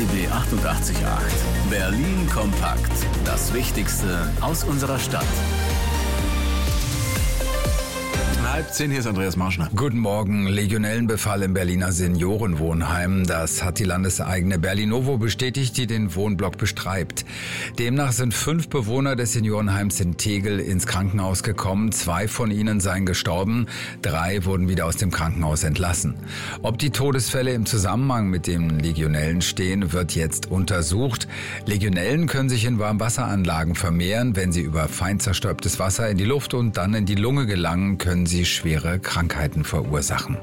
RBB 88.8. Berlin kompakt. Das Wichtigste aus unserer Stadt. 9:30, hier ist Andreas Marschner. Guten Morgen. Legionellenbefall im Berliner Seniorenwohnheim. Das hat die landeseigene Berlinovo bestätigt, die den Wohnblock bestreibt. Demnach sind 5 Bewohner des Seniorenheims in Tegel ins Krankenhaus gekommen. 2 von ihnen seien gestorben. 3 wurden wieder aus dem Krankenhaus entlassen. Ob die Todesfälle im Zusammenhang mit den Legionellen stehen, wird jetzt untersucht. Legionellen können sich in Warmwasseranlagen vermehren. Wenn sie über fein zerstäubtes Wasser in die Luft und dann in die Lunge gelangen, können sie schwere Krankheiten verursachen.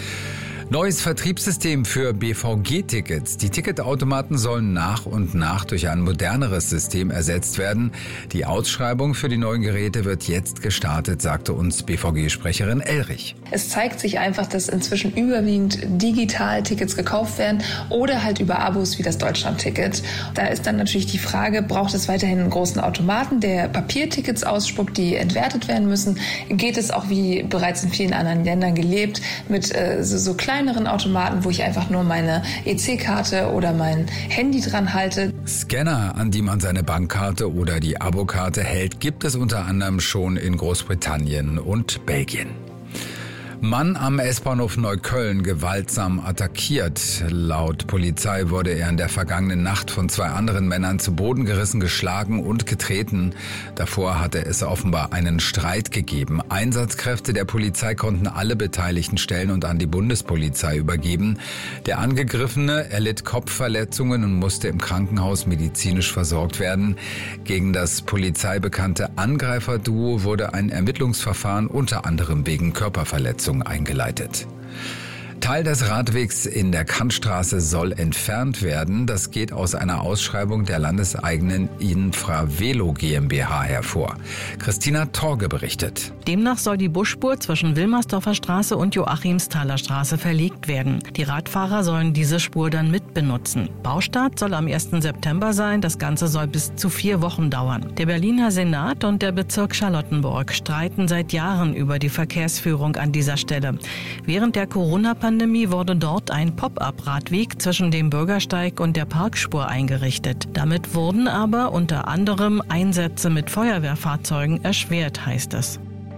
Neues Vertriebssystem für BVG-Tickets. Die Ticketautomaten sollen nach und nach durch ein moderneres System ersetzt werden. Die Ausschreibung für die neuen Geräte wird jetzt gestartet, sagte uns BVG-Sprecherin Elrich. Es zeigt sich einfach, dass inzwischen überwiegend digital Tickets gekauft werden oder halt über Abos wie das Deutschland-Ticket. Da ist dann natürlich die Frage, braucht es weiterhin einen großen Automaten, der Papiertickets ausspuckt, die entwertet werden müssen? Geht es auch, wie bereits in vielen anderen Ländern gelebt, mit so kleineren Automaten, wo ich einfach nur meine EC-Karte oder mein Handy dran halte? Scanner, an die man seine Bankkarte oder die Abokarte hält, gibt es unter anderem schon in Großbritannien und Belgien. Mann am S-Bahnhof Neukölln gewaltsam attackiert. Laut Polizei wurde er in der vergangenen Nacht von 2 anderen Männern zu Boden gerissen, geschlagen und getreten. Davor hatte es offenbar einen Streit gegeben. Einsatzkräfte der Polizei konnten alle beteiligten Stellen und an die Bundespolizei übergeben. Der Angegriffene erlitt Kopfverletzungen und musste im Krankenhaus medizinisch versorgt werden. Gegen das polizeibekannte Angreiferduo wurde ein Ermittlungsverfahren unter anderem wegen Körperverletzung eingeleitet. Teil des Radwegs in der Kantstraße soll entfernt werden. Das geht aus einer Ausschreibung der landeseigenen Infravelo GmbH hervor. Christina Torge berichtet. Demnach soll die Busspur zwischen Wilmersdorfer Straße und Joachimsthaler Straße verlegt werden. Die Radfahrer sollen diese Spur dann mitbenutzen. Baustart soll am 1. September sein. Das Ganze soll bis zu 4 Wochen dauern. Der Berliner Senat und der Bezirk Charlottenburg streiten seit Jahren über die Verkehrsführung an dieser Stelle. Während der Corona-Pandemie wurde dort ein Pop-up-Radweg zwischen dem Bürgersteig und der Parkspur eingerichtet. Damit wurden aber unter anderem Einsätze mit Feuerwehrfahrzeugen erschwert, heißt es.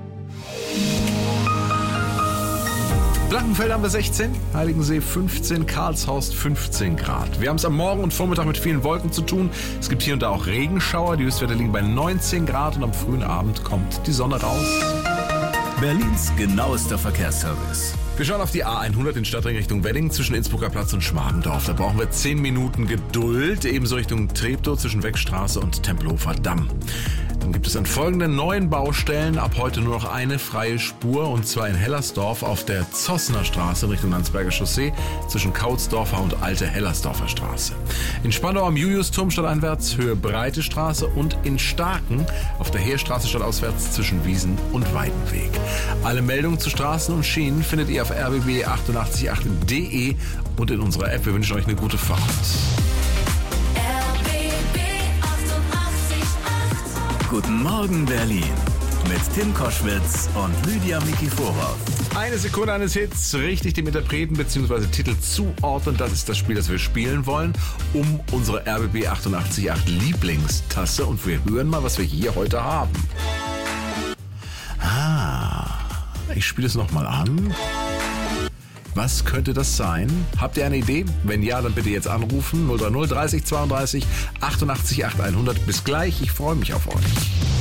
Blankenfeld haben wir 16, Heiligensee 15, Karlshorst 15 Grad. Wir haben es am Morgen und Vormittag mit vielen Wolken zu tun. Es gibt hier und da auch Regenschauer. Die Höchstwerte liegen bei 19 Grad und am frühen Abend kommt die Sonne raus. Berlins genauester Verkehrsservice. Wir schauen auf die A100 in Stadtring Richtung Wedding zwischen Innsbrucker Platz und Schmargendorf. Da brauchen wir 10 Minuten Geduld. Ebenso Richtung Treptow zwischen Weckstraße und Tempelhofer Damm. Dann gibt es an folgenden neuen Baustellen ab heute nur noch eine freie Spur, und zwar in Hellersdorf auf der Zossner Straße in Richtung Landsberger Chaussee zwischen Kautsdorfer und Alte Hellersdorfer Straße. In Spandau am Juliusturm stadteinwärts Höhe Breite Straße und in Starken auf der Heerstraße stadtauswärts zwischen Wiesen und Weidenweg. Alle Meldungen zu Straßen und Schienen findet ihr auf rbb888.de und in unserer App. Wir wünschen euch eine gute Fahrt. Guten Morgen Berlin mit Tim Koschwitz und Lydia Mikiforov. Eine Sekunde eines Hits, richtig dem Interpreten bzw. Titel zuordnen. Das ist das Spiel, das wir spielen wollen, um unsere RBB 88.8 Lieblingstasse. Und wir hören mal, was wir hier heute haben. Ich spiele es nochmal an. Was könnte das sein? Habt ihr eine Idee? Wenn ja, dann bitte jetzt anrufen. 030 30 32 88 8 100. Bis gleich, ich freue mich auf euch.